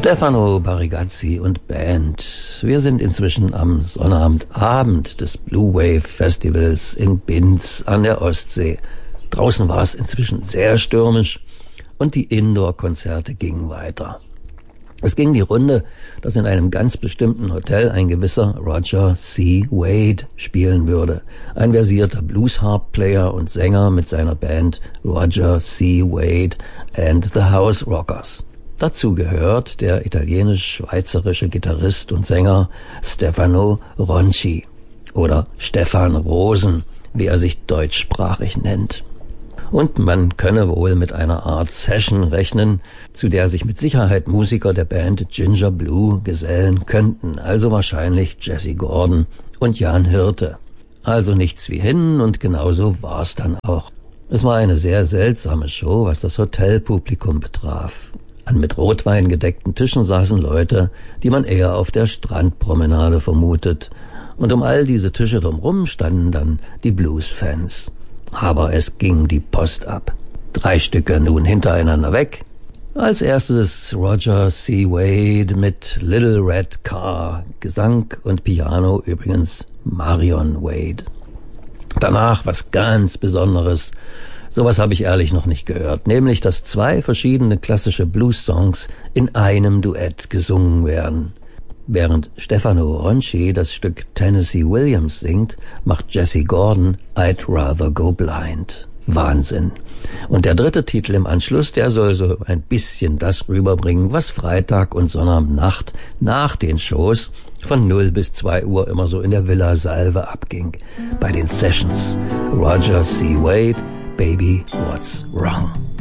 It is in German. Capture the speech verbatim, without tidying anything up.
Stefano Barigazzi und Band. Wir sind inzwischen am Sonnabendabend des Blue Wave Festivals in Binz an der Ostsee. Draußen war es inzwischen sehr stürmisch und die Indoor-Konzerte gingen weiter. Es ging die Runde, dass in einem ganz bestimmten Hotel ein gewisser Roger C. Wade spielen würde. Ein versierter Blues-Harp-Player und Sänger mit seiner Band Roger C. Wade and the House Rockers. Dazu gehört der italienisch-schweizerische Gitarrist und Sänger Stefano Ronchi oder Stefan Rosen, wie er sich deutschsprachig nennt. Und man könne wohl mit einer Art Session rechnen, zu der sich mit Sicherheit Musiker der Band Ginger Blue gesellen könnten, also wahrscheinlich Jesse Gordon und Jan Hirte. Also nichts wie hin, und genauso war's dann auch. Es war eine sehr seltsame Show, was das Hotelpublikum betraf. An mit Rotwein gedeckten Tischen saßen Leute, die man eher auf der Strandpromenade vermutet. Und um all diese Tische drumherum standen dann die Blues-Fans. Aber es ging die Post ab. Drei Stücke nun hintereinander weg. Als erstes Roger C. Wade mit Little Red Car, Gesang und Piano übrigens Marion Wade. Danach was ganz Besonderes. Sowas habe ich ehrlich noch nicht gehört, nämlich dass zwei verschiedene klassische Blues-Songs in einem Duett gesungen werden. Während Stefano Ronchi das Stück Tennessee Williams singt, macht Jesse Gordon I'd Rather Go Blind. Wahnsinn. Und der dritte Titel im Anschluss, der soll so ein bisschen das rüberbringen, was Freitag und Sonnabendnacht nach den Shows von null bis zwei Uhr immer so in der Villa Salve abging. Bei den Sessions. Roger C. Wade, Baby, What's Wrong?